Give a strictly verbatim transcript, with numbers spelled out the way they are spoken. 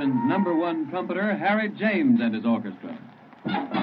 Washington's number one trumpeter, Harry James, and his orchestra.